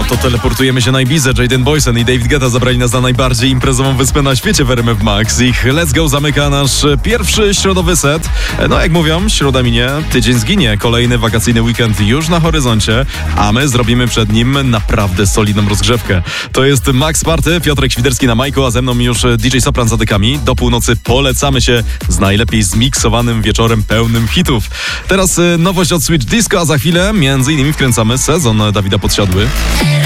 No to teleportujemy się na Ibizę. Jaden Boysen i David Guetta zabrali nas na najbardziej imprezową wyspę na świecie w RMF Max. Ich Let's Go zamyka nasz pierwszy środowy set. No jak mówią, środa minie, tydzień zginie. Kolejny wakacyjny weekend już na horyzoncie, a my zrobimy przed nim naprawdę solidną rozgrzewkę. To jest Max Party, Piotrek Świderski na majku, a ze mną już DJ Sopran za dykami. Do północy polecamy się z najlepiej zmiksowanym wieczorem pełnym hitów. Teraz nowość od Switch Disco, a za chwilę między innymi wkręcamy sezon Dawida Podsiadły.